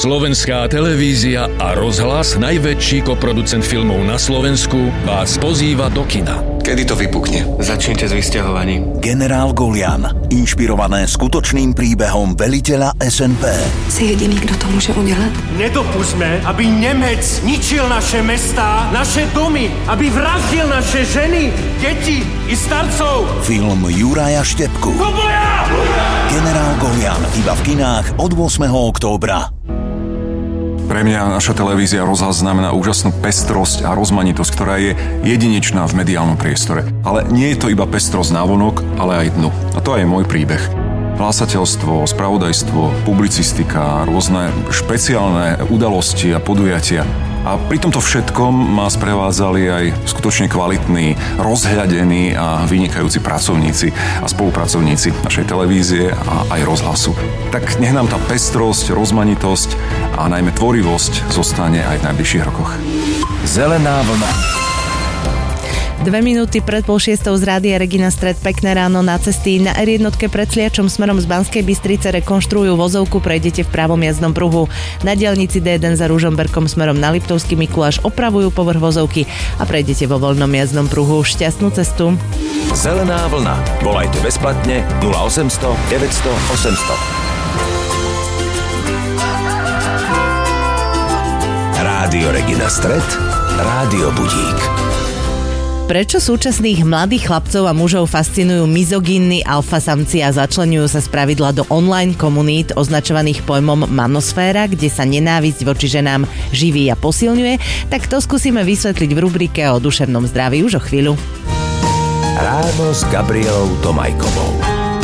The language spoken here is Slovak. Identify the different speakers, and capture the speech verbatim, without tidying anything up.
Speaker 1: Slovenská televízia a rozhlas, najväčší koproducent filmov na Slovensku, vás pozýva do kina.
Speaker 2: Kedy to vypukne?
Speaker 3: Začnite s vysťahovaním.
Speaker 4: Generál Golian. Inšpirované skutočným príbehom veliteľa es en pé.
Speaker 5: Si jediný, kdo to môže udělat?
Speaker 6: Nedopustme, aby Nemec ničil naše mestá, naše domy, aby vraždil naše ženy, deti i starcov.
Speaker 4: Film Juraja Štepku.
Speaker 6: Do boja!
Speaker 4: Generál Golian iba v kinách od ôsmeho októbra.
Speaker 7: Pre mňa naša televízia rozhlas znamená úžasnú pestrosť a rozmanitosť, ktorá je jedinečná v mediálnom priestore. Ale nie je to iba pestrosť návonok, ale aj dnu. A to aj je môj príbeh. Hlásateľstvo, spravodajstvo, publicistika, rôzne špeciálne udalosti a podujatia. A pri tomto všetkom ma sprevádzali aj skutočne kvalitní, rozhľadení a vynikajúci pracovníci a spolupracovníci našej televízie a aj rozhlasu. Tak nech nám tá pestrosť, rozmanitosť a najmä tvorivosť zostane aj v najbližších rokoch.
Speaker 4: Zelená vlna.
Speaker 8: Dve minúty pred pol šiestou z rádia Regina Stred. Pekné ráno. Na cesty na er jedna pred Sliačom smerom z Banskej Bystrice rekonštruujú vozovku, prejdete v pravom jazdnom pruhu. Na diaľnici dé jeden za Ružomberkom smerom na Liptovský Mikuláš opravujú povrch vozovky a prejdete vo voľnom jazdnom pruhu. Šťastnú cestu.
Speaker 4: Zelená vlna. Volajte bezplatne nula osemsto deväťsto osemsto. Rádio Regina Stred. Rádio Budík.
Speaker 8: Prečo súčasných mladých chlapcov a mužov fascinujú mizogínni alfasamci a začleňujú sa spravidla do online komunít označovaných pojmom manosféra, kde sa nenávisť voči ženám živí a posilňuje, tak to skúsime vysvetliť v rubrike o duševnom zdraví už o chvíľu.
Speaker 4: Ráno s Gabrielou Tomajkovou.